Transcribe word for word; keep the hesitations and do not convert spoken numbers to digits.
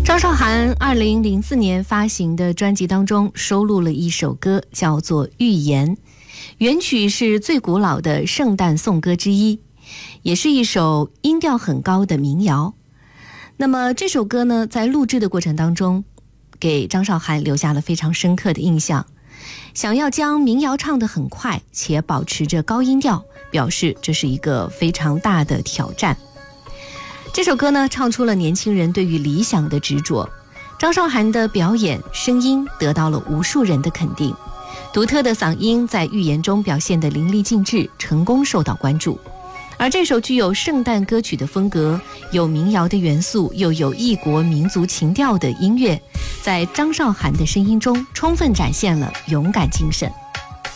张韶涵二零零四年发行的专辑当中收录了一首歌，叫做《预言》，原曲是最古老的圣诞颂歌之一，也是一首音调很高的民谣。那么这首歌呢，在录制的过程当中，给张韶涵留下了非常深刻的印象。想要将民谣唱得很快，且保持着高音调，表示这是一个非常大的挑战。这首歌呢，唱出了年轻人对于理想的执着。张韶涵的表演声音得到了无数人的肯定，独特的嗓音在预言中表现得淋漓尽致，成功受到关注。而这首具有圣诞歌曲的风格，有民谣的元素，又有异国民族情调的音乐，在张韶涵的声音中充分展现了勇敢精神。